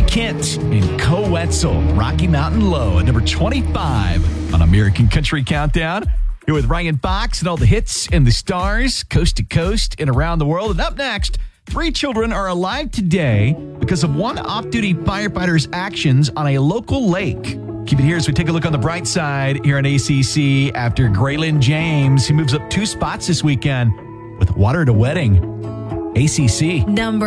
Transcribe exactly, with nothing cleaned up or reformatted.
Kent and Co Wetzel, Rocky Mountain Low at number twenty-five on American Country Countdown. Here with Ryan Fox and all the hits and the stars, coast to coast and around the world. And up next, three children are alive today because of one off-duty firefighter's actions on a local lake. Keep it here as we take a look on the bright side here on A C C after Graylin James, who moves up two spots this weekend with Water at a Wedding. A C C. Number